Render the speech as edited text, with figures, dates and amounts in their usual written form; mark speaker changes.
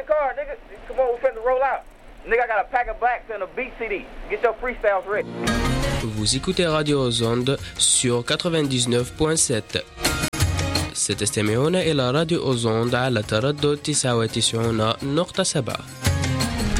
Speaker 1: car, nigga. Come on, we finna roll out. Nigga, I got a pack of blacks and a beat CD. Get your freestyles ready.
Speaker 2: Vous écoutez Radio Ozonde sur 99.7. ستستمعون إلى راديو أوزوند على تردد 99.7.